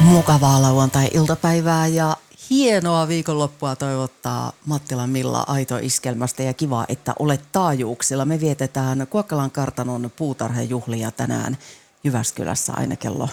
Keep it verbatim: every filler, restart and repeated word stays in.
Mukavaa lauantai-iltapäivää ja hienoa viikonloppua toivottaa Mattilan Milla Aito-iskelmästä ja kiva, että olet taajuuksilla. Me vietetään Kuokkalan kartanon puutarhajuhlia tänään Jyväskylässä aina kello